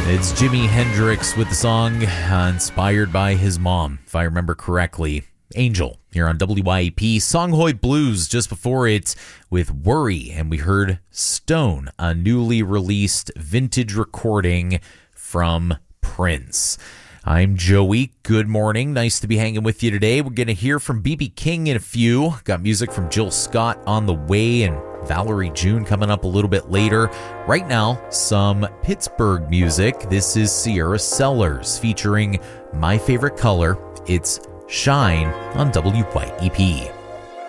It's Jimi Hendrix with the song inspired by his mom, if I remember correctly. Angel here on WYAP. Songhoy Blues just before it with Worry. And we heard Stone, a newly released vintage recording from Prince. I'm Joey. Good morning. Nice to be hanging with you today. We're going to hear from B.B. King in a few. Got music from Jill Scott on the way and Valerie June coming up a little bit later. Right now, some Pittsburgh music. This is Sierra Sellers featuring My Favorite Color. It's Shine on WYEP.